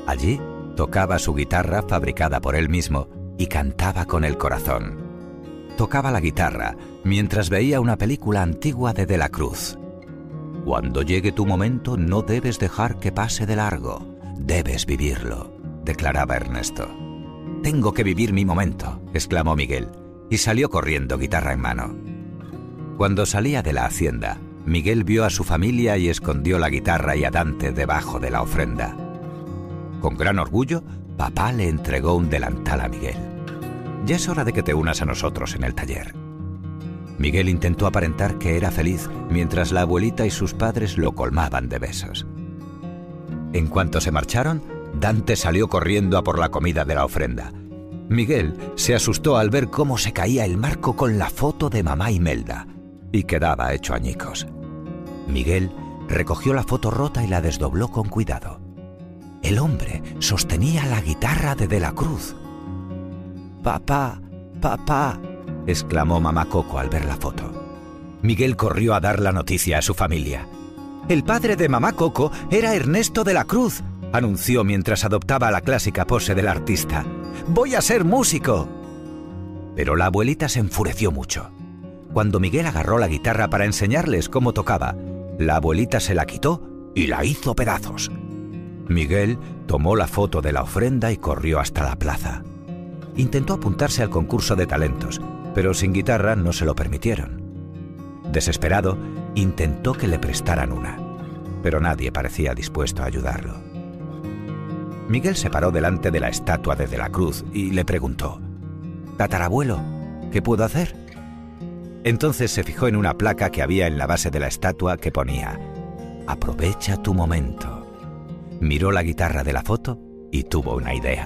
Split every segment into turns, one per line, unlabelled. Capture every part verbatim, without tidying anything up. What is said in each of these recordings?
Allí tocaba su guitarra fabricada por él mismo y cantaba con el corazón. Tocaba la guitarra mientras veía una película antigua de De la Cruz. «Cuando llegue tu momento no debes dejar que pase de largo, debes vivirlo», declaraba Ernesto. «Tengo que vivir mi momento», exclamó Miguel, y salió corriendo, guitarra en mano. Cuando salía de la hacienda, Miguel vio a su familia y escondió la guitarra y a Dante debajo de la ofrenda. Con gran orgullo, papá le entregó un delantal a Miguel. «Ya es hora de que te unas a nosotros en el taller». Miguel intentó aparentar que era feliz mientras la abuelita y sus padres lo colmaban de besos. En cuanto se marcharon, Dante salió corriendo a por la comida de la ofrenda. Miguel se asustó al ver cómo se caía el marco con la foto de mamá Imelda y quedaba hecho añicos. Miguel recogió la foto rota y la desdobló con cuidado. El hombre sostenía la guitarra de De la Cruz. «Papá, papá», exclamó mamá Coco al ver la foto. Miguel corrió a dar la noticia a su familia. «El padre de mamá Coco era Ernesto de la Cruz», anunció mientras adoptaba la clásica pose del artista. «¡Voy a ser músico!». Pero la abuelita se enfureció mucho. Cuando Miguel agarró la guitarra para enseñarles cómo tocaba, la abuelita se la quitó y la hizo pedazos. Miguel tomó la foto de la ofrenda y corrió hasta la plaza. Intentó apuntarse al concurso de talentos, pero sin guitarra no se lo permitieron. Desesperado, intentó que le prestaran una, pero nadie parecía dispuesto a ayudarlo. Miguel se paró delante de la estatua de De la Cruz y le preguntó: «Tatarabuelo, ¿qué puedo hacer?». Entonces se fijó en una placa que había en la base de la estatua que ponía: «Aprovecha tu momento». Miró la guitarra de la foto y tuvo una idea.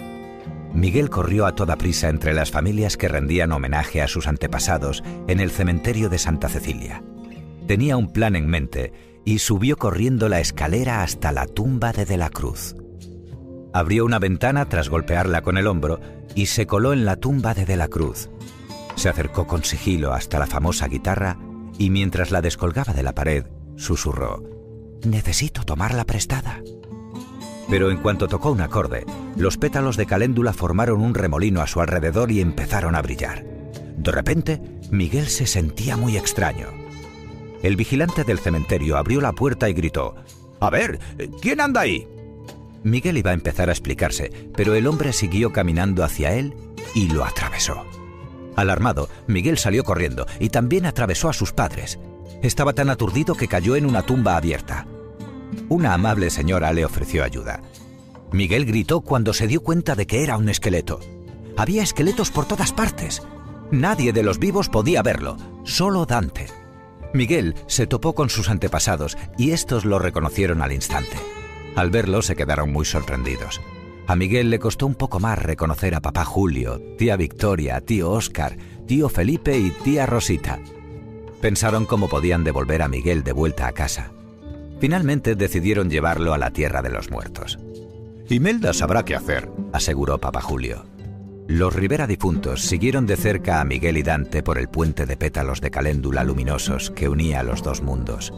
Miguel corrió a toda prisa entre las familias que rendían homenaje a sus antepasados en el cementerio de Santa Cecilia. Tenía un plan en mente y subió corriendo la escalera hasta la tumba de De la Cruz. Abrió una ventana tras golpearla con el hombro y se coló en la tumba de De la Cruz. Se acercó con sigilo hasta la famosa guitarra y mientras la descolgaba de la pared, susurró: «Necesito tomarla prestada». Pero en cuanto tocó un acorde, los pétalos de caléndula formaron un remolino a su alrededor y empezaron a brillar. De repente, Miguel se sentía muy extraño. El vigilante del cementerio abrió la puerta y gritó: «A ver, ¿quién anda ahí?». Miguel iba a empezar a explicarse, pero el hombre siguió caminando hacia él y lo atravesó. Alarmado, Miguel salió corriendo y también atravesó a sus padres. Estaba tan aturdido que cayó en una tumba abierta. Una amable señora le ofreció ayuda. Miguel gritó cuando se dio cuenta de que era un esqueleto. Había esqueletos por todas partes. Nadie de los vivos podía verlo, solo Dante. Miguel se topó con sus antepasados y estos lo reconocieron al instante. Al verlo se quedaron muy sorprendidos. A Miguel le costó un poco más reconocer a papá Julio, tía Victoria, tío Óscar, tío Felipe y tía Rosita. Pensaron cómo podían devolver a Miguel de vuelta a casa. Finalmente decidieron llevarlo a la tierra de los muertos. «Imelda sabrá qué hacer», aseguró papá Julio. Los Rivera difuntos siguieron de cerca a Miguel y Dante por el puente de pétalos de caléndula luminosos que unía a los dos mundos.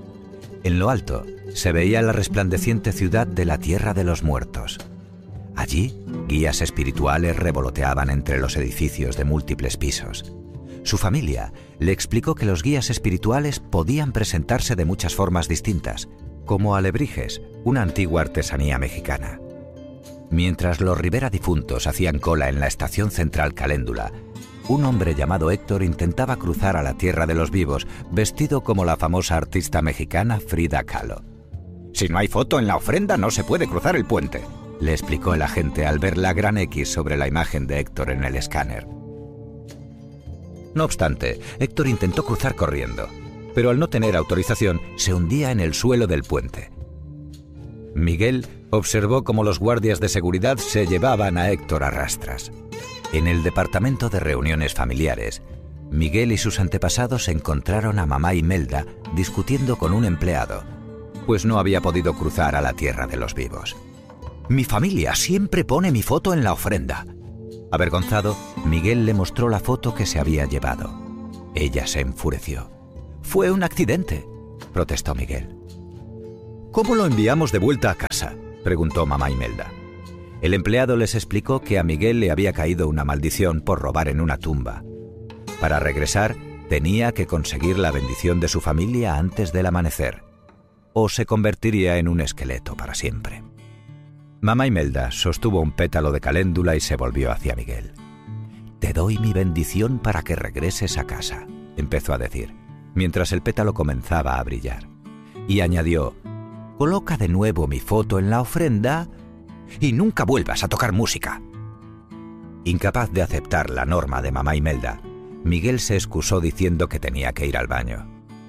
En lo alto se veía la resplandeciente ciudad de la tierra de los muertos. Allí, guías espirituales revoloteaban entre los edificios de múltiples pisos. Su familia le explicó que los guías espirituales podían presentarse de muchas formas distintas, como alebrijes, una antigua artesanía mexicana. Mientras los Rivera difuntos hacían cola en la estación central Caléndula, un hombre llamado Héctor intentaba cruzar a la tierra de los vivos vestido como la famosa artista mexicana Frida Kahlo. «Si no hay foto en la ofrenda no se puede cruzar el puente», le explicó el agente al ver la gran X sobre la imagen de Héctor en el escáner. No obstante, Héctor intentó cruzar corriendo, pero al no tener autorización se hundía en el suelo del puente. Miguel observó cómo los guardias de seguridad se llevaban a Héctor a rastras. En el departamento de reuniones familiares, Miguel y sus antepasados encontraron a mamá Imelda discutiendo con un empleado, pues no había podido cruzar a la tierra de los vivos. «Mi familia siempre pone mi foto en la ofrenda». Avergonzado, Miguel le mostró la foto que se había llevado. Ella se enfureció. «Fue un accidente», protestó Miguel. «¿Cómo lo enviamos de vuelta a casa?», preguntó mamá Imelda. El empleado les explicó que a Miguel le había caído una maldición por robar en una tumba. Para regresar, tenía que conseguir la bendición de su familia antes del amanecer, o se convertiría en un esqueleto para siempre. Mamá Imelda sostuvo un pétalo de caléndula y se volvió hacia Miguel. «Te doy mi bendición para que regreses a casa», empezó a decir, mientras el pétalo comenzaba a brillar. Y añadió: «Coloca de nuevo mi foto en la ofrenda y nunca vuelvas a tocar música». Incapaz de aceptar la norma de mamá Imelda, Miguel se excusó diciendo que tenía que ir al baño.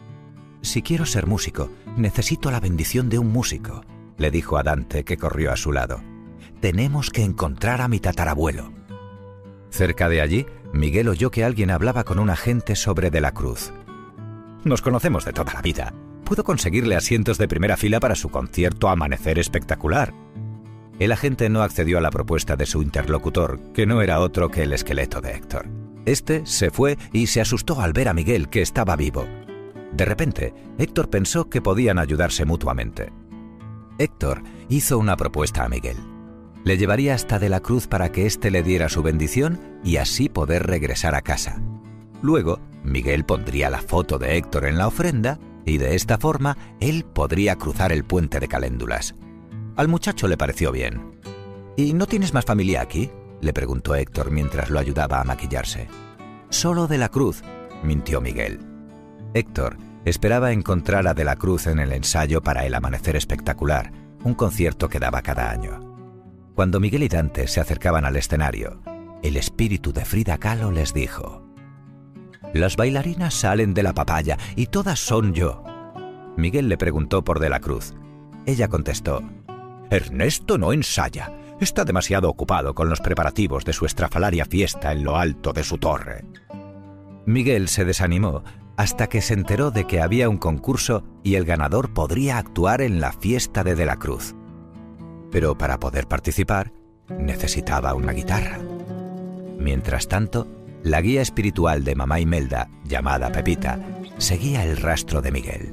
«Si quiero ser músico, necesito la bendición de un músico», le dijo a Dante, que corrió a su lado. «Tenemos que encontrar a mi tatarabuelo». Cerca de allí, Miguel oyó que alguien hablaba con un agente sobre De la Cruz. «Nos conocemos de toda la vida. Puedo conseguirle asientos de primera fila para su concierto Amanecer Espectacular». El agente no accedió a la propuesta de su interlocutor, que no era otro que el esqueleto de Héctor. Este se fue y se asustó al ver a Miguel, que estaba vivo. De repente, Héctor pensó que podían ayudarse mutuamente. Héctor hizo una propuesta a Miguel. Le llevaría hasta De la Cruz para que éste le diera su bendición y así poder regresar a casa. Luego, Miguel pondría la foto de Héctor en la ofrenda y de esta forma él podría cruzar el puente de caléndulas. Al muchacho le pareció bien. «¿Y no tienes más familia aquí?», le preguntó Héctor mientras lo ayudaba a maquillarse. «Solo De la Cruz», mintió Miguel. Héctor esperaba encontrar a De la Cruz en el ensayo para el Amanecer Espectacular, un concierto que daba cada año. Cuando Miguel y Dante se acercaban al escenario, el espíritu de Frida Kahlo les dijo: «Las bailarinas salen de la papaya y todas son yo». Miguel le preguntó por De la Cruz. Ella contestó: «Ernesto no ensaya. Está demasiado ocupado con los preparativos de su estrafalaria fiesta en lo alto de su torre». Miguel se desanimó hasta que se enteró de que había un concurso y el ganador podría actuar en la fiesta de De la Cruz. Pero para poder participar, necesitaba una guitarra. Mientras tanto, la guía espiritual de mamá Imelda, llamada Pepita, seguía el rastro de Miguel.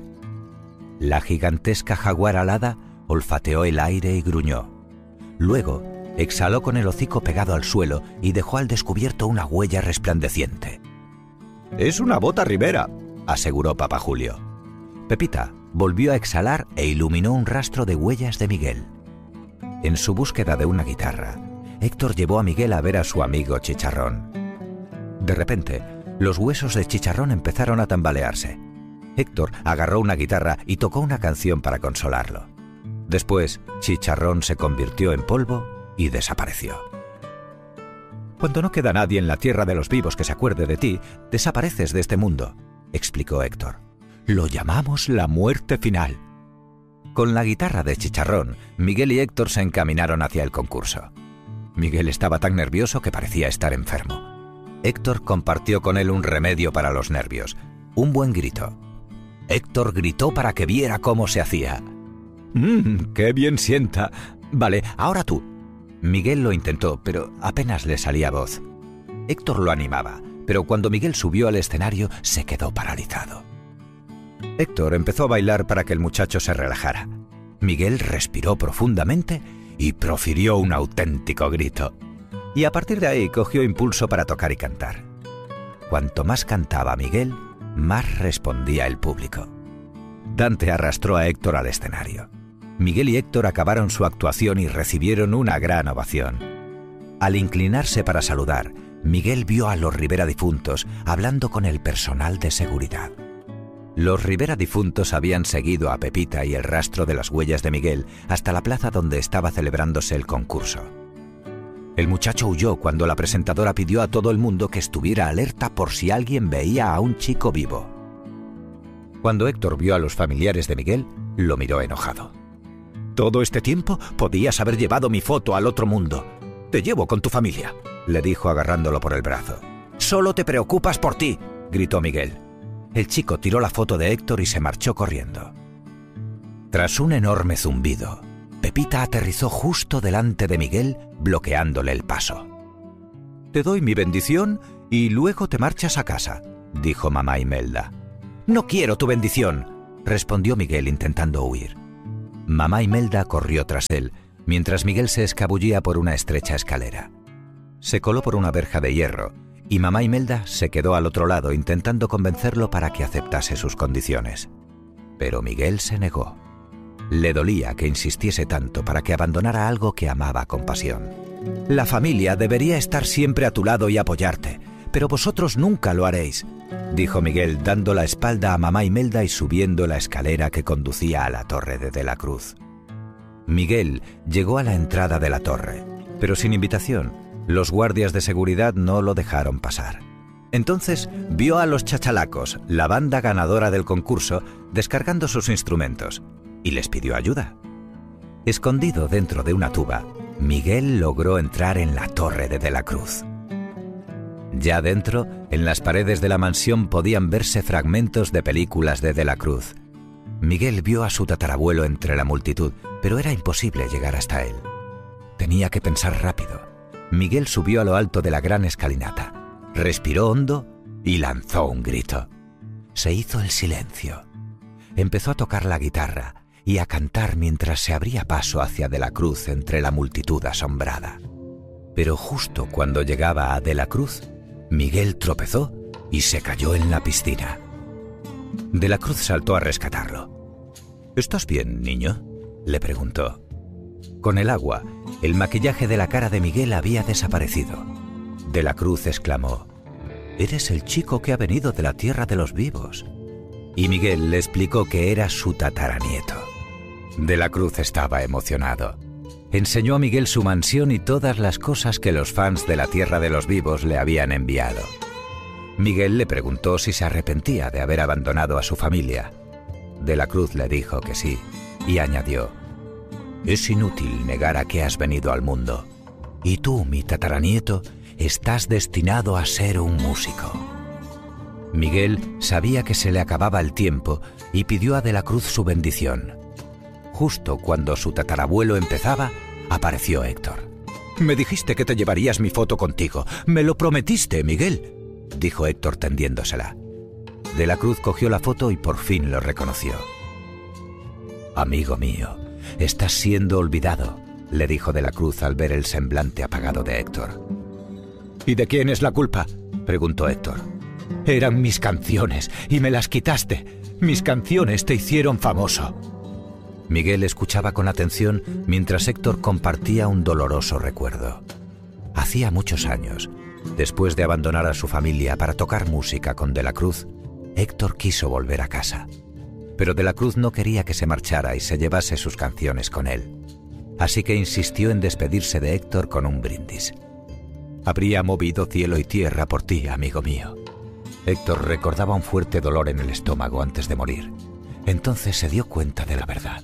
La gigantesca jaguar alada olfateó el aire y gruñó. Luego, exhaló con el hocico pegado al suelo y dejó al descubierto una huella resplandeciente. «Es una bota Rivera», aseguró papá Julio. Pepita volvió a exhalar e iluminó un rastro de huellas de Miguel. En su búsqueda de una guitarra, Héctor llevó a Miguel a ver a su amigo Chicharrón. De repente, los huesos de Chicharrón empezaron a tambalearse. Héctor agarró una guitarra y tocó una canción para consolarlo. Después, Chicharrón se convirtió en polvo y desapareció. «Cuando no queda nadie en la tierra de los vivos que se acuerde de ti, desapareces de este mundo», explicó Héctor. «Lo llamamos la muerte final». Con la guitarra de Chicharrón, Miguel y Héctor se encaminaron hacia el concurso. Miguel estaba tan nervioso que parecía estar enfermo. Héctor compartió con él un remedio para los nervios, un buen grito. Héctor gritó para que viera cómo se hacía. «Mmm, qué bien sienta. Vale, ahora tú». Miguel lo intentó, pero apenas le salía voz. Héctor lo animaba, pero cuando Miguel subió al escenario se quedó paralizado. Héctor empezó a bailar para que el muchacho se relajara. Miguel respiró profundamente y profirió un auténtico grito. Y a partir de ahí cogió impulso para tocar y cantar. Cuanto más cantaba Miguel, más respondía el público. Dante arrastró a Héctor al escenario. Miguel y Héctor acabaron su actuación y recibieron una gran ovación. Al inclinarse para saludar, Miguel vio a los Rivera difuntos hablando con el personal de seguridad. Los Rivera difuntos habían seguido a Pepita y el rastro de las huellas de Miguel hasta la plaza donde estaba celebrándose el concurso. El muchacho huyó cuando la presentadora pidió a todo el mundo que estuviera alerta por si alguien veía a un chico vivo. Cuando Héctor vio a los familiares de Miguel, lo miró enojado. «Todo este tiempo podías haber llevado mi foto al otro mundo. Te llevo con tu familia», le dijo agarrándolo por el brazo. «Solo te preocupas por ti», gritó Miguel. El chico tiró la foto de Héctor y se marchó corriendo. Tras un enorme zumbido, Pepita aterrizó justo delante de Miguel, bloqueándole el paso. «Te doy mi bendición y luego te marchas a casa», dijo mamá Imelda. «No quiero tu bendición», respondió Miguel intentando huir. Mamá Imelda corrió tras él, mientras Miguel se escabullía por una estrecha escalera. Se coló por una verja de hierro y mamá Imelda se quedó al otro lado intentando convencerlo para que aceptase sus condiciones. Pero Miguel se negó. Le dolía que insistiese tanto para que abandonara algo que amaba con pasión. La familia debería estar siempre a tu lado y apoyarte, pero vosotros nunca lo haréis, dijo Miguel dando la espalda a mamá Imelda y subiendo la escalera que conducía a la torre de De la Cruz. Miguel llegó a la entrada de la torre, pero sin invitación. Los guardias de seguridad no lo dejaron pasar. Entonces vio a los Chachalacos, la banda ganadora del concurso, descargando sus instrumentos, y les pidió ayuda. Escondido dentro de una tuba, Miguel logró entrar en la torre de De la Cruz. Ya dentro, en las paredes de la mansión podían verse fragmentos de películas de De la Cruz. Miguel vio a su tatarabuelo entre la multitud, pero era imposible llegar hasta él. Tenía que pensar rápido. Miguel subió a lo alto de la gran escalinata, respiró hondo y lanzó un grito. Se hizo el silencio. Empezó a tocar la guitarra y a cantar mientras se abría paso hacia De la Cruz entre la multitud asombrada. Pero justo cuando llegaba a De la Cruz, Miguel tropezó y se cayó en la piscina. De la Cruz saltó a rescatarlo. ¿Estás bien, niño?, le preguntó. Con el agua, el maquillaje de la cara de Miguel había desaparecido. De la Cruz exclamó: «Eres el chico que ha venido de la tierra de los vivos». Y Miguel le explicó que era su tataranieto. De la Cruz estaba emocionado. Enseñó a Miguel su mansión y todas las cosas que los fans de la tierra de los vivos le habían enviado. Miguel le preguntó si se arrepentía de haber abandonado a su familia. De la Cruz le dijo que sí, y añadió: «Es inútil negar a qué has venido al mundo. Y tú, mi tataranieto, estás destinado a ser un músico». Miguel sabía que se le acababa el tiempo y pidió a De la Cruz su bendición. Justo cuando su tatarabuelo empezaba, apareció Héctor. «Me dijiste que te llevarías mi foto contigo. Me lo prometiste, Miguel», dijo Héctor tendiéndosela. De la Cruz cogió la foto y por fin lo reconoció. «Amigo mío, estás siendo olvidado», le dijo De la Cruz al ver el semblante apagado de Héctor. «¿Y de quién es la culpa?», preguntó Héctor. «Eran mis canciones y me las quitaste. Mis canciones te hicieron famoso». Miguel escuchaba con atención mientras Héctor compartía un doloroso recuerdo. Hacía muchos años, después de abandonar a su familia para tocar música con De la Cruz, Héctor quiso volver a casa. Pero De la Cruz no quería que se marchara y se llevase sus canciones con él. Así que insistió en despedirse de Héctor con un brindis. «Habría movido cielo y tierra por ti, amigo mío». Héctor recordaba un fuerte dolor en el estómago antes de morir. Entonces se dio cuenta de la verdad.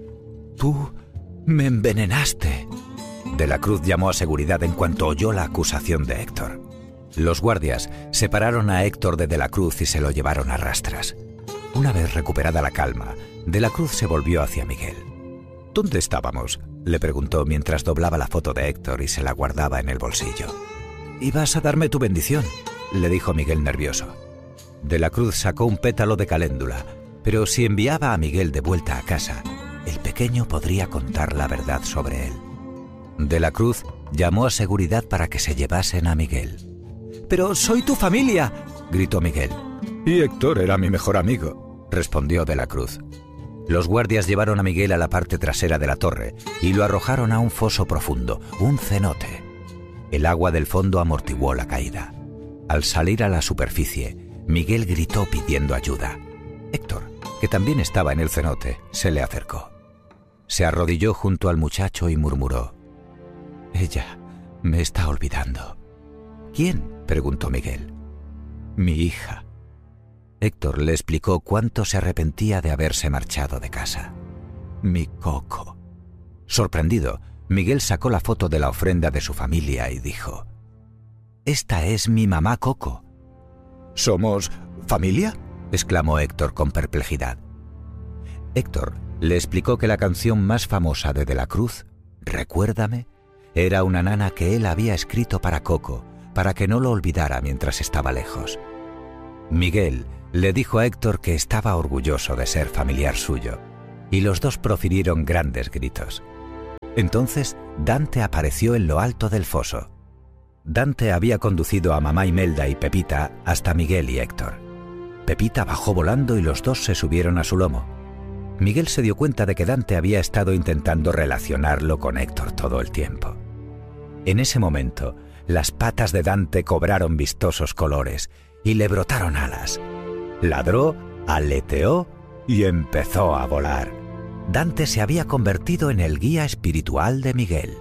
«Tú me envenenaste». De la Cruz llamó a seguridad en cuanto oyó la acusación de Héctor. Los guardias separaron a Héctor de De la Cruz y se lo llevaron a rastras. Una vez recuperada la calma, De la Cruz se volvió hacia Miguel. «¿Dónde estábamos?», le preguntó mientras doblaba la foto de Héctor y se la guardaba en el bolsillo. «Ibas a darme tu bendición», le dijo Miguel nervioso. De la Cruz sacó un pétalo de caléndula, pero si enviaba a Miguel de vuelta a casa, el pequeño podría contar la verdad sobre él. De la Cruz llamó a seguridad para que se llevasen a Miguel. «¡Pero soy tu familia!», gritó Miguel. «Y Héctor era mi mejor amigo», respondió De la Cruz. Los guardias llevaron a Miguel a la parte trasera de la torre y lo arrojaron a un foso profundo, un cenote. El agua del fondo amortiguó la caída. Al salir a la superficie, Miguel gritó pidiendo ayuda. Héctor, que también estaba en el cenote, se le acercó. Se arrodilló junto al muchacho y murmuró: «Ella me está olvidando». «¿Quién?», preguntó Miguel. «Mi hija». Héctor le explicó cuánto se arrepentía de haberse marchado de casa. «Mi Coco». Sorprendido, Miguel sacó la foto de la ofrenda de su familia y dijo: «Esta es mi mamá Coco». «¿Somos familia?», exclamó Héctor con perplejidad. Héctor le explicó que la canción más famosa de De la Cruz, «Recuérdame», era una nana que él había escrito para Coco, para que no lo olvidara mientras estaba lejos. Miguel le dijo a Héctor que estaba orgulloso de ser familiar suyo, y los dos profirieron grandes gritos. Entonces Dante apareció en lo alto del foso. Dante había conducido a mamá Imelda y Pepita hasta Miguel y Héctor. Pepita bajó volando y los dos se subieron a su lomo. Miguel se dio cuenta de que Dante había estado intentando relacionarlo con Héctor todo el tiempo. En ese momento, las patas de Dante cobraron vistosos colores y le brotaron alas. Ladró, aleteó y empezó a volar. Dante se había convertido en el guía espiritual de Miguel.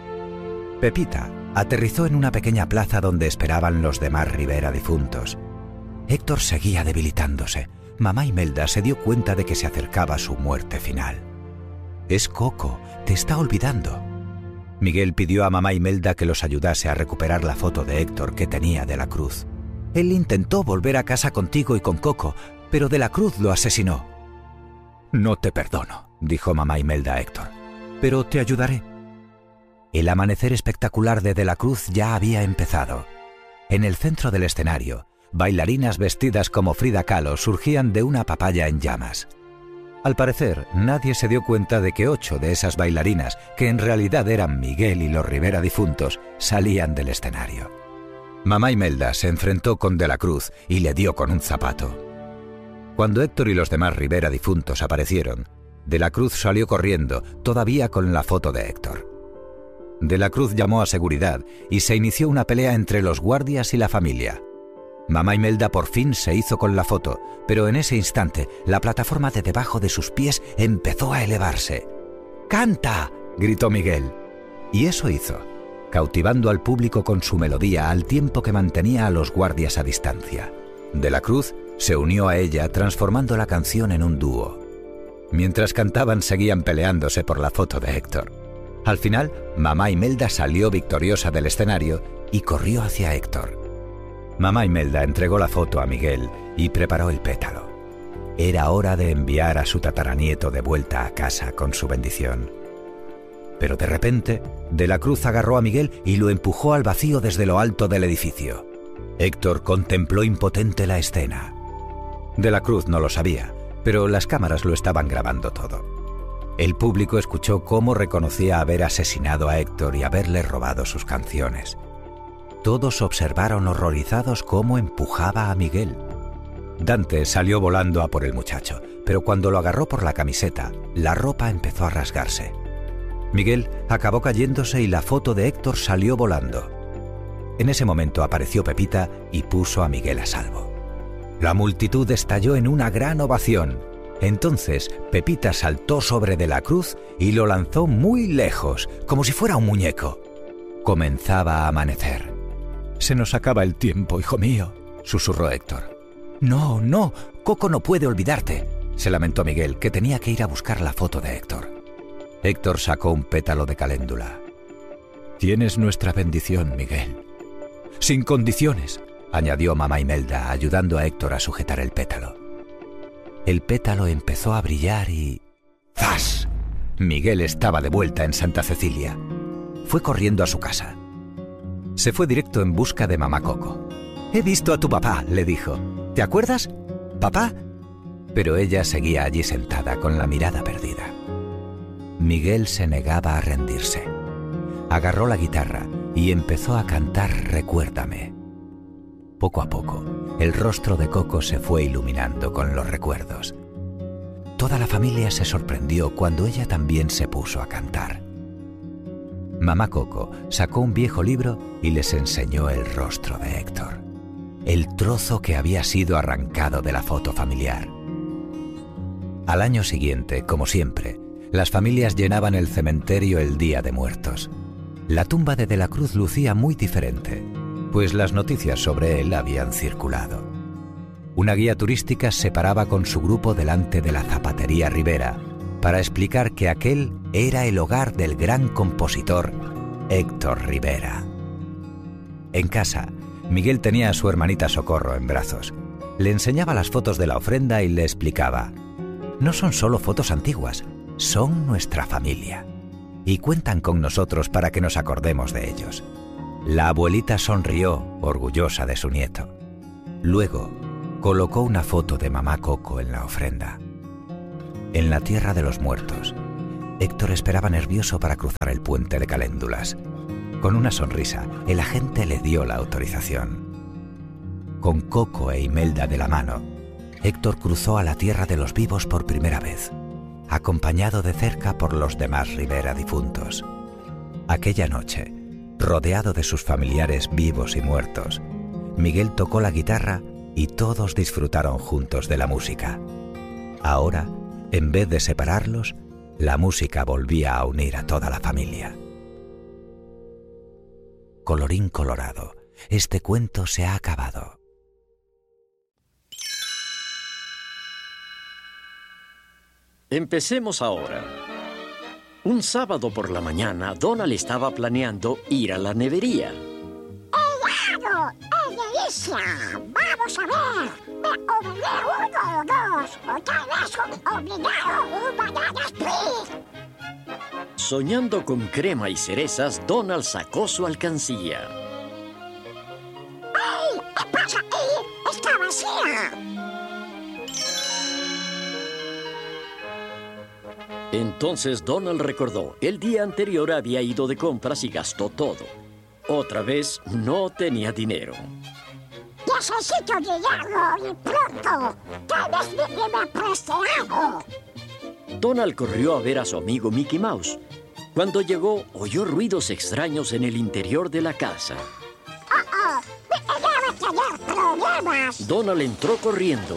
Pepita aterrizó en una pequeña plaza donde esperaban los demás Rivera difuntos. Héctor seguía debilitándose. Mamá Imelda se dio cuenta de que se acercaba su muerte final. «Es Coco, te está olvidando». Miguel pidió a mamá Imelda que los ayudase a recuperar la foto de Héctor que tenía de la Cruz. Él intentó volver a casa contigo y con Coco, pero de la Cruz lo asesinó. «No te perdono», dijo mamá Imelda a Héctor, «pero te ayudaré». El amanecer espectacular de De la Cruz ya había empezado. En el centro del escenario, bailarinas vestidas como Frida Kahlo surgían de una papaya en llamas. Al parecer, nadie se dio cuenta de que ocho de esas bailarinas, que en realidad eran Miguel y los Rivera difuntos, salían del escenario. Mamá Imelda se enfrentó con De la Cruz y le dio con un zapato. Cuando Héctor y los demás Rivera difuntos aparecieron, De la Cruz salió corriendo, todavía con la foto de Héctor. De la Cruz llamó a seguridad y se inició una pelea entre los guardias y la familia. Mamá Imelda por fin se hizo con la foto, pero en ese instante la plataforma de debajo de sus pies empezó a elevarse. ¡Canta!, gritó Miguel. Y eso hizo, cautivando al público con su melodía al tiempo que mantenía a los guardias a distancia. De la Cruz se unió a ella transformando la canción en un dúo. Mientras cantaban seguían peleándose por la foto de Héctor. Al final, mamá Imelda salió victoriosa del escenario y corrió hacia Héctor. Mamá Imelda entregó la foto a Miguel y preparó el pétalo. Era hora de enviar a su tataranieto de vuelta a casa con su bendición. Pero de repente, De la Cruz agarró a Miguel y lo empujó al vacío desde lo alto del edificio. Héctor contempló impotente la escena. De la Cruz no lo sabía, pero las cámaras lo estaban grabando todo. El público escuchó cómo reconocía haber asesinado a Héctor y haberle robado sus canciones. Todos observaron horrorizados cómo empujaba a Miguel. Dante salió volando a por el muchacho, pero cuando lo agarró por la camiseta, la ropa empezó a rasgarse. Miguel acabó cayéndose y la foto de Héctor salió volando. En ese momento apareció Pepita y puso a Miguel a salvo. La multitud estalló en una gran ovación. Entonces Pepita saltó sobre De la Cruz y lo lanzó muy lejos, como si fuera un muñeco. Comenzaba a amanecer. «Se nos acaba el tiempo, hijo mío», susurró Héctor. «No, no, Coco no puede olvidarte», se lamentó Miguel, que tenía que ir a buscar la foto de Héctor. Héctor sacó un pétalo de caléndula. «Tienes nuestra bendición, Miguel». «Sin condiciones», añadió mamá Imelda, ayudando a Héctor a sujetar el pétalo. El pétalo empezó a brillar y... ¡zas! Miguel estaba de vuelta en Santa Cecilia. Fue corriendo a su casa. Se fue directo en busca de mamá Coco. «He visto a tu papá», le dijo. «¿Te acuerdas? ¿Papá?» Pero ella seguía allí sentada con la mirada perdida. Miguel se negaba a rendirse. Agarró la guitarra y empezó a cantar «Recuérdame». Poco a poco, el rostro de Coco se fue iluminando con los recuerdos. Toda la familia se sorprendió cuando ella también se puso a cantar. Mamá Coco sacó un viejo libro y les enseñó el rostro de Héctor, el trozo que había sido arrancado de la foto familiar. Al año siguiente, como siempre, las familias llenaban el cementerio el Día de Muertos. La tumba de De la Cruz lucía muy diferente, pues las noticias sobre él habían circulado. Una guía turística se paraba con su grupo delante de la zapatería Rivera para explicar que aquel era el hogar del gran compositor Héctor Rivera. En casa, Miguel tenía a su hermanita Socorro en brazos. Le enseñaba las fotos de la ofrenda y le explicaba: «No son solo fotos antiguas, son nuestra familia. Y cuentan con nosotros para que nos acordemos de ellos». La abuelita sonrió, orgullosa de su nieto. Luego, colocó una foto de mamá Coco en la ofrenda. En la tierra de los muertos, Héctor esperaba nervioso para cruzar el puente de Caléndulas. Con una sonrisa, el agente le dio la autorización. Con Coco e Imelda de la mano, Héctor cruzó a la tierra de los vivos por primera vez, acompañado de cerca por los demás Rivera difuntos. Aquella noche, rodeado de sus familiares vivos y muertos, Miguel tocó la guitarra y todos disfrutaron juntos de la música. Ahora, en vez de separarlos, la música volvía a unir a toda la familia. Colorín colorado, este cuento se ha acabado.
Empecemos ahora. Un sábado por la mañana, Donald estaba planeando ir a la nevería.
¡Helado! ¡Es delicia! ¡Vamos a ver! Me ordené uno o dos, o tal vez un obligado, un banana split.
Soñando con crema y cerezas, Donald sacó su alcancía.
¡Ay! ¿Qué pasa ahí? ¡Está vacía!
Entonces Donald recordó, el día anterior había ido de compras y gastó todo. Otra vez no tenía dinero.
Necesito dinero y pronto. Tal vez me, me preste algo.
Donald corrió a ver a su amigo Mickey Mouse. Cuando llegó, oyó ruidos extraños en el interior de la casa.
¡Oh, oh! ¡Debe tener problemas!
Donald entró corriendo.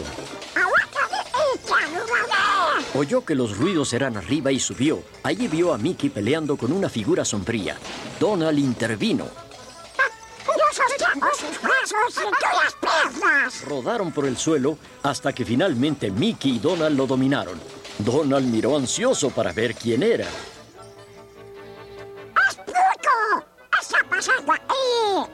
Oyó que los ruidos eran arriba y subió. Allí vio a Mickey peleando con una figura sombría. Donald intervino.
¡Yo sostengo sus brazos y tuyas piernas!
Rodaron por el suelo hasta que finalmente Mickey y Donald lo dominaron. Donald miró ansioso para ver quién era.
¡Es Pluto! ¿Qué está pasando ahí?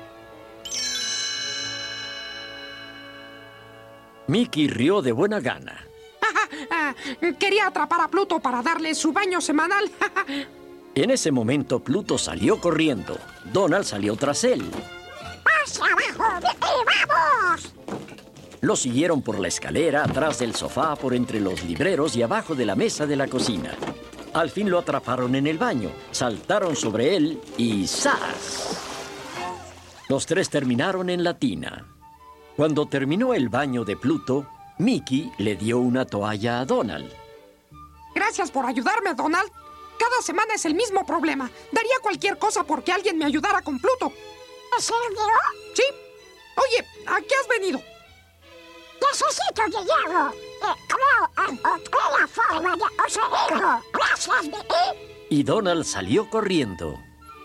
Mickey rió de buena gana.
Quería atrapar a Pluto para darle su baño semanal.
En ese momento, Pluto salió corriendo. Donald salió tras él.
¡Hacia abajo! ¡Y vamos!
Lo siguieron por la escalera, atrás del sofá, por entre los libreros y abajo de la mesa de la cocina. Al fin lo atraparon en el baño, saltaron sobre él y ¡zas! Los tres terminaron en la tina. Cuando terminó el baño de Pluto, Mickey le dio una toalla a Donald.
Gracias por ayudarme, Donald. Cada semana es el mismo problema. Daría cualquier cosa porque alguien me ayudara con Pluto.
¿En serio?
Sí. Oye, ¿a qué has venido?
Necesito dinero. Eh, creo encontré la forma de conseguirlo. Gracias, Mickey.
Y Donald salió corriendo.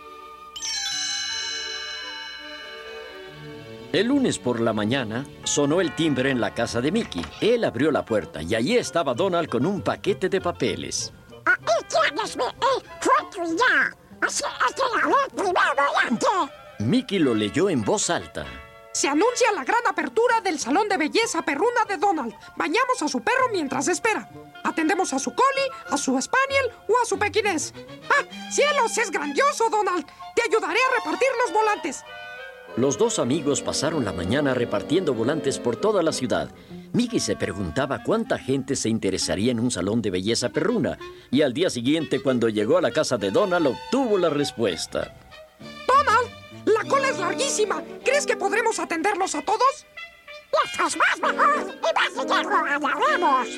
El lunes por la mañana, sonó el timbre en la casa de Mickey. Él abrió la puerta y allí estaba Donald con un paquete de papeles.
Ahí tienes, Mickey. Fue tu ya. Así es que la ley primero y antes.
Mickey lo leyó en voz alta.
Se anuncia la gran apertura del salón de belleza perruna de Donald. Bañamos a su perro mientras espera. Atendemos a su collie, a su spaniel o a su pequinés. ¡Ah, cielos! ¡Es grandioso, Donald! Te ayudaré a repartir los volantes.
Los dos amigos pasaron la mañana repartiendo volantes por toda la ciudad. Mickey se preguntaba cuánta gente se interesaría en un salón de belleza perruna. Y al día siguiente, cuando llegó a la casa de Donald, obtuvo la respuesta.
¡Donald! ¡La cola es larguísima! ¿Crees que podremos atenderlos a todos?
¡Mientras más mejor! ¡Y más dinero ganaremos!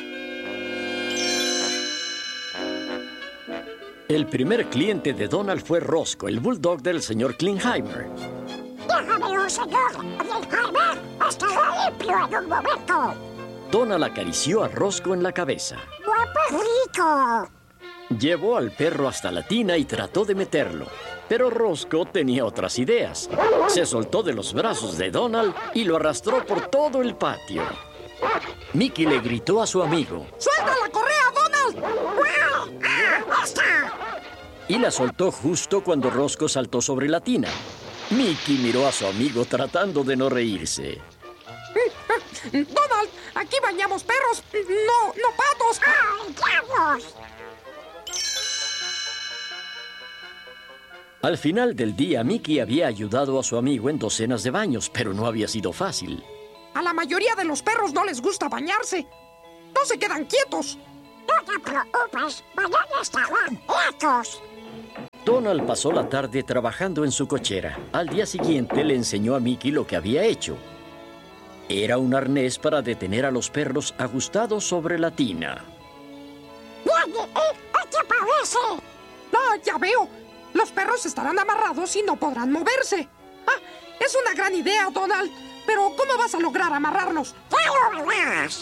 El primer cliente de Donald fue Rosco, el bulldog del señor Klingheimer.
Déjamelo, señor Klingheimer. Estará limpio en un momento.
Donald acarició a Rosco en la cabeza.
¡Buen perrito!
Llevó al perro hasta la tina y trató de meterlo. Pero Rosco tenía otras ideas. Se soltó de los brazos de Donald y lo arrastró por todo el patio. Mickey le gritó a su amigo.
¡Suelta la correa, Donald!
¡Wow! ¡Ah! ¡Está!
Y la soltó justo cuando Rosco saltó sobre la tina. Mickey miró a su amigo tratando de no reírse.
Donald, aquí bañamos perros, no, no patos.
¡Ay, diablos!
Al final del día, Mickey había ayudado a su amigo en docenas de baños, pero no había sido fácil.
A la mayoría de los perros no les gusta bañarse. No se quedan quietos.
No te preocupes, mañana estarán listos.
Donald pasó la tarde trabajando en su cochera. Al día siguiente le enseñó a Mickey lo que había hecho. Era un arnés para detener a los perros ajustados sobre la tina.
Bien, ¿qué te parece?
Ah, ya veo. Los perros estarán amarrados y no podrán moverse. Ah, es una gran idea, Donald. Pero ¿cómo vas a lograr amarrarlos?
Ya lo verás.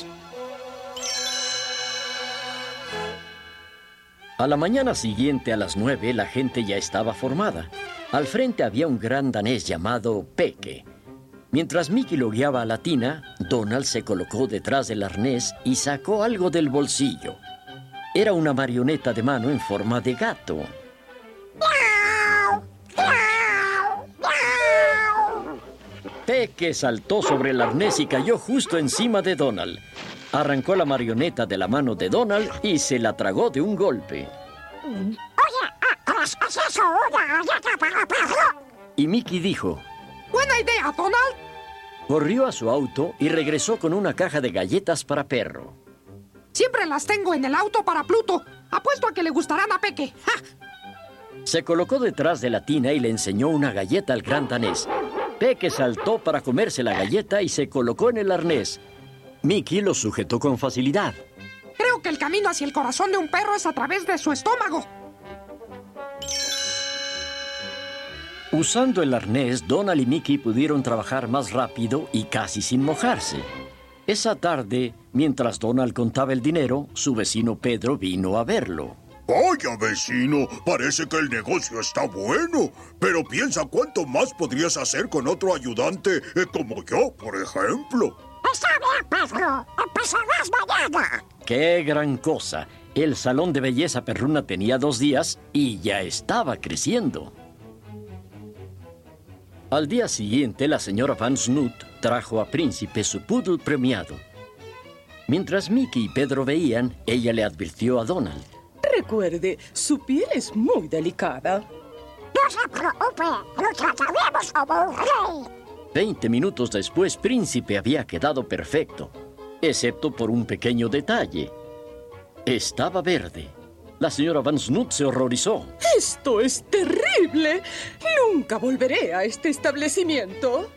A la mañana siguiente, a las nueve, la gente ya estaba formada. Al frente había un gran danés llamado Peque. Mientras Mickey lo guiaba a la tina, Donald se colocó detrás del arnés y sacó algo del bolsillo. Era una marioneta de mano en forma de gato.
¡Miau! ¡Miau! ¡Miau!
Peque saltó sobre el arnés y cayó justo encima de Donald. Arrancó la marioneta de la mano de Donald y se la tragó de un golpe.
Oye, ¿es, ¿es eso una galleta para perro?
Y Mickey dijo...
¡Buena idea, Donald!
Corrió a su auto y regresó con una caja de galletas para perro.
Siempre las tengo en el auto para Pluto. Apuesto a que le gustarán a Peque. ¡Ja!
Se colocó detrás de la tina y le enseñó una galleta al gran danés. Peque saltó para comerse la galleta y se colocó en el arnés. Mickey lo sujetó con facilidad.
Creo que el camino hacia el corazón de un perro es a través de su estómago.
Usando el arnés, Donald y Mickey pudieron trabajar más rápido y casi sin mojarse. Esa tarde, mientras Donald contaba el dinero, su vecino Pedro vino a verlo.
Vaya, vecino, parece que el negocio está bueno, pero piensa cuánto más podrías hacer con otro ayudante eh, como yo, por ejemplo.
Está bien, Pedro. Empezarás mañana.
¡Qué gran cosa! El salón de belleza perruna tenía dos días y ya estaba creciendo. Al día siguiente, la señora Van Snoot trajo a Príncipe su poodle premiado. Mientras Mickey y Pedro veían, ella le advirtió a Donald.
Recuerde, su piel es muy delicada.
No se preocupe, lo trataremos como un rey.
Veinte minutos después, Príncipe había quedado perfecto, excepto por un pequeño detalle. Estaba verde. La señora Van Snoot se horrorizó.
¡Esto es terrible! Nunca volveré a este establecimiento.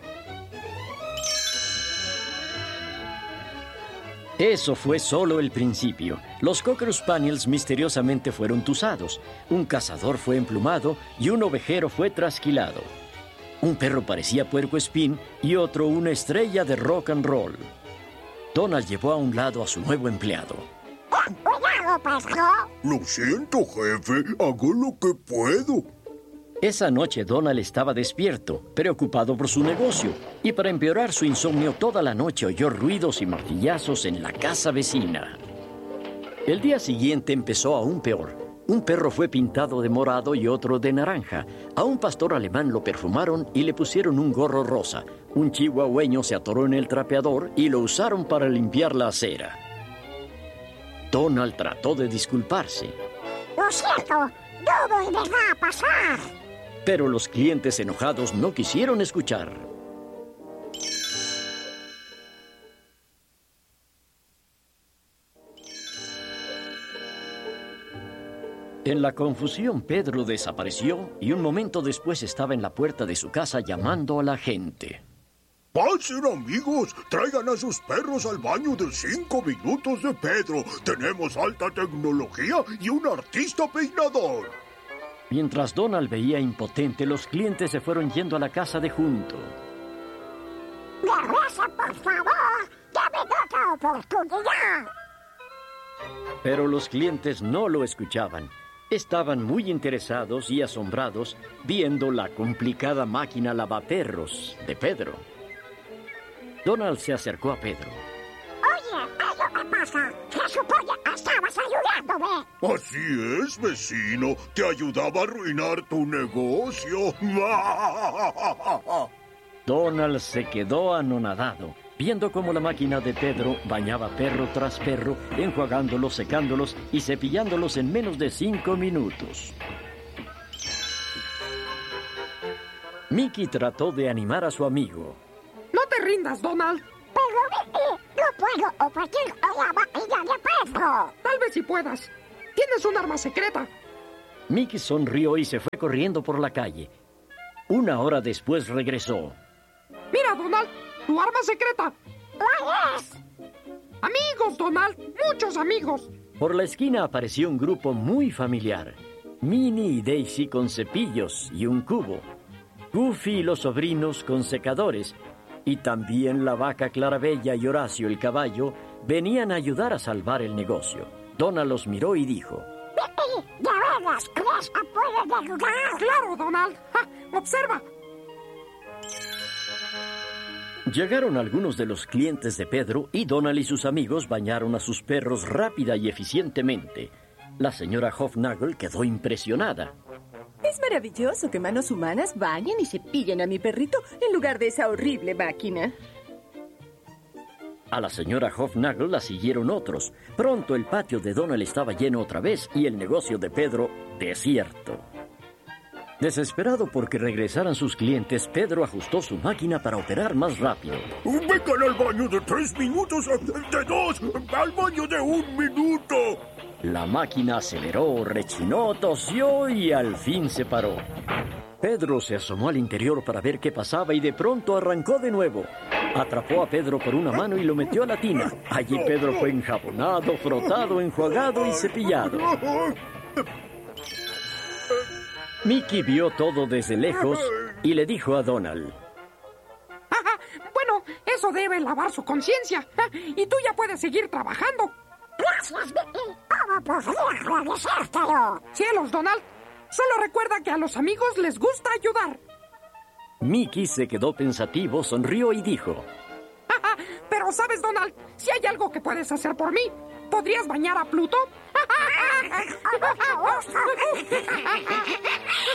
Eso fue solo el principio. Los Cocker Spaniels misteriosamente fueron tuzados. Un cazador fue emplumado y un ovejero fue trasquilado. Un perro parecía puercoespín y otro una estrella de rock and roll. Donald llevó a un lado a su nuevo empleado.
Cuidado, Pedro.
Lo siento, jefe, hago lo que puedo.
Esa noche Donald estaba despierto, preocupado por su negocio, y para empeorar su insomnio toda la noche oyó ruidos y martillazos en la casa vecina. El día siguiente empezó aún peor. Un perro fue pintado de morado y otro de naranja. A un pastor alemán lo perfumaron y le pusieron un gorro rosa. Un chihuahueño se atoró en el trapeador y lo usaron para limpiar la acera. Donald trató de disculparse.
Lo siento, no volverá a pasar.
Pero los clientes enojados no quisieron escuchar. En la confusión, Pedro desapareció y un momento después estaba en la puerta de su casa llamando a la gente.
Pasen, amigos, traigan a sus perros al baño de cinco minutos de Pedro. Tenemos alta tecnología y un artista peinador.
Mientras Donald veía impotente, los clientes se fueron yendo a la casa de junto.
Regresa, por favor. Dame otra oportunidad.
Pero los clientes no lo escuchaban. Estaban muy interesados y asombrados viendo la complicada máquina lavaperros de Pedro. Donald se acercó a Pedro.
Oye, ¿qué es lo que pasa? Se supone que estabas ayudándome.
Así es, vecino. Te ayudaba a arruinar tu negocio.
Donald se quedó anonadado, viendo cómo la máquina de Pedro bañaba perro tras perro, enjuagándolos, secándolos y cepillándolos en menos de cinco minutos. Mickey trató de animar a su amigo.
No te rindas, Donald.
Pero, Mickey, no puedo operar la máquina de Pedro.
Tal vez si puedas. Tienes un arma secreta.
Mickey sonrió y se fue corriendo por la calle. Una hora después regresó.
Mira, Donald, tu arma secreta.
¿Cuál es?
Amigos, Donald, muchos amigos.
Por la esquina apareció un grupo muy familiar. Minnie y Daisy con cepillos y un cubo. Goofy y los sobrinos con secadores. Y también la vaca Clarabella y Horacio el caballo venían a ayudar a salvar el negocio. Donald los miró y dijo:
¿De veras crees que pueden ayudar?
Claro, Donald. ¡Ja! Observa.
Llegaron algunos de los clientes de Pedro y Donald y sus amigos bañaron a sus perros rápida y eficientemente. La señora Hofnagel quedó impresionada.
Es maravilloso que manos humanas bañen y cepillen a mi perrito en lugar de esa horrible máquina.
A la señora Hofnagel la siguieron otros. Pronto el patio de Donald estaba lleno otra vez y el negocio de Pedro desierto. Desesperado porque regresaran sus clientes, Pedro ajustó su máquina para operar más rápido.
Vengan al baño de tres minutos, de dos, al baño de un minuto.
La máquina aceleró, rechinó, tosió y al fin se paró. Pedro se asomó al interior para ver qué pasaba y de pronto arrancó de nuevo. Atrapó a Pedro por una mano y lo metió a la tina. Allí Pedro fue enjabonado, frotado, enjuagado y cepillado. Mickey vio todo desde lejos y le dijo a Donald:
Bueno, eso debe lavar su conciencia. Y tú ya puedes seguir trabajando.
Gracias, Mickey. ¿Cómo podría agradecértelo?
Cielos, Donald. Solo recuerda que a los amigos les gusta ayudar.
Mickey se quedó pensativo, sonrió y dijo:
Pero sabes, Donald, si hay algo que puedes hacer por mí, ¿podrías bañar a Pluto?